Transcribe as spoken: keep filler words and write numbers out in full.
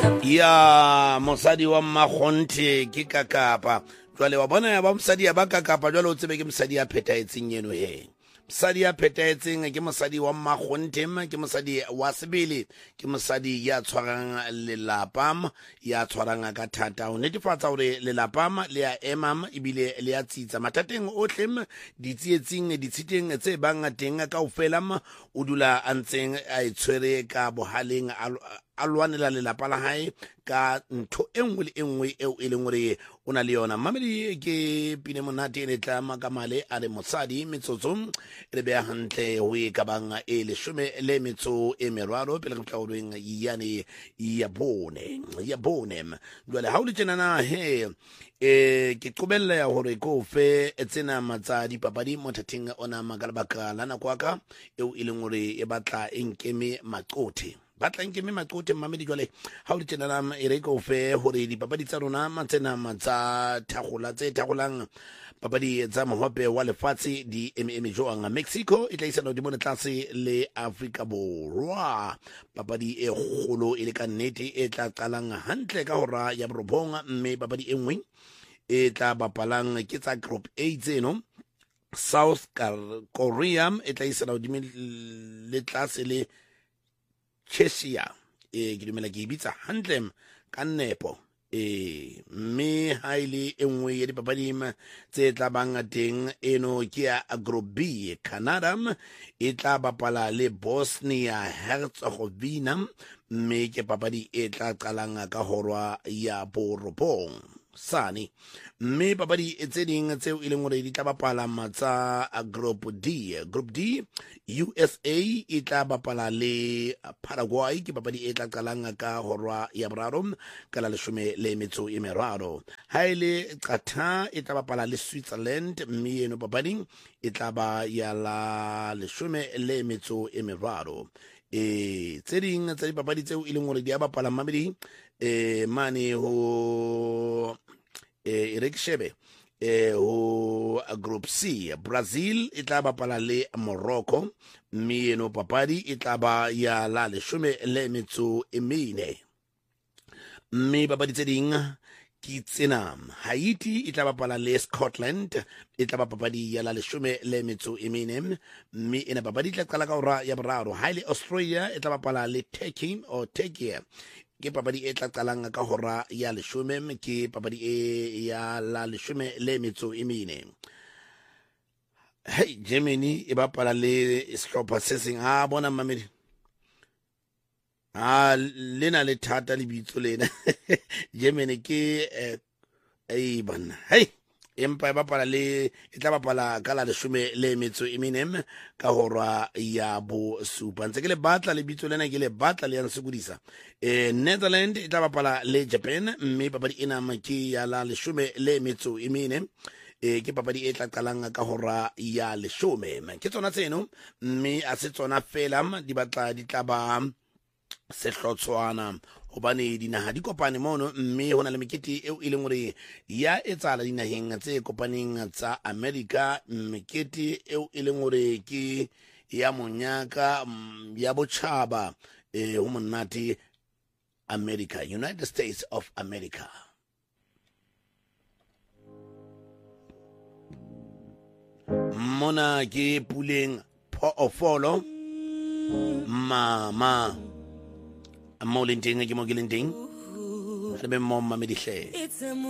ya mosadi wa mmakgonthe ke kakapa jwale wa bona ya ba mosadi ya ba kakapa jwale o tsebe ke mosadi ya phetaetseng eno he mosadi ya phetaetseng ke mosadi wa mmakgonthe ke mosadi wa sebele ke mosadi ya tshwarang lelapa ya tshwarang ka thata o netefatsa hore lelapa le ya emam ebile le ya tsitsa mathateng ohle ditsietsing ditshiteng tse bang teng ka ofela o dula a ntseng a itshwere ka bohaleng a lwanela lelapa la hae ka ntho engwe le engwe eo e leng gore o na le yona mamedi ke pine monate ne tla makamale a le mosadi metsotso re be hantle ho e ka bang e leshome le metso e meraro pele re tla o reng yane ya bone ya bone jwale ha o le tjena he e ke qobella ya hore ko fe tsena matsa dipapadi mothating ona magalabaka la nakwaka eo e leng gore e batla enkeme maqothe batla nkeme maqothe mamedi jwale ha o le tjena e re ko fe hore dipapadi tsa rona matsena matsa thagola tse thagolang papadi tsa mohope wa lefatshe di eme joang Mexico e tla isa no di mona tlase le Africa Borwa papadi e kgolo e le ka nnete e tla qalang hantle ka hora ya borobonga mme papadi e nngwe e tla bapalang ke tsa group A tseno South Korea e tla isa no di le tlase le Cheshire e ke dumela ke bitsa hantle ka nepo e me haile engwe ya dipapadi tse tla bang teng eno ke ya group B Canada e tla bapala le Bosnia Herzegovina mme ke papadi e tla qalang ka horwa ya borobong sane mme papadi e tse ding tseo e leng gore di tla bapala matsa a group D group D U S A e tla bapala le Paraguay ke papadi e tla qalang ka horwa ya boraro ka la leshome le metso e meraro ha ile Qatar e tla bapala le Switzerland mme eno papadi e tla ba ya la leshome le metso e meraro e tse ding tsa dipapadi tseo e leng gore di a bapala mamedi e mane ho e re shebe e ho group C Brazil e tla bapala le Morocco mme eno papadi e tla ba ya la leshome le metso e mene mme papadi tse ding ke tsena Haiti e tla bapala le Scotland e tla ba papadi ya la leshome le metso e mene mme ena papadi tla qala ka hora ya boraro ha ile Australia e tla bapala le Turkey or Turkey ke papadi e tla qalang ka hora ya leshome ke papadi e ya la leshome le metso e mene hey Germany e bapala le sehlopha se seng ha bona mamedi ah lena le thata le bitso lena Germany ke eh bana hey empa e bapala le e tla bapala ka la leshome le metso e mene ka hora ya bo supa ntse ke le batla le bitso lena ke le batla le ya nsukudisa eh Netherlands e tla bapala le Japan mme papadi ena ke ya la leshome le metso e mene e ke papadi e tla qalang ka hora ya leshome ke tsona tseno mme a se tsona fela di batla di tla ba sehlotswana hobane dinaha di kopane mono mme hona le mekete eo e leng hore ya etsala dinaheng tse kopaneng tsa America mekete eo e leng hore ke ya monyaka ya botjhaba e ho monate America United States of America mona ke puleng phoofolo mama mo lenteng ke mo ke lenteng re be mo mamedihle